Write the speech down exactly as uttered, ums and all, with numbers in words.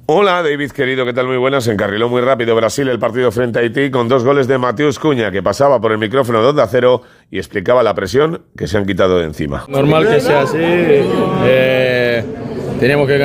Hola, David, querido, ¿qué tal? Muy buenas. Se encarriló muy rápido Brasil el partido frente a Haití con dos goles de Mateus Cunha, que pasaba por el micrófono de Onda Cero y explicaba la presión que se han quitado de encima. Normal que sea así. Eh, tenemos que ganar.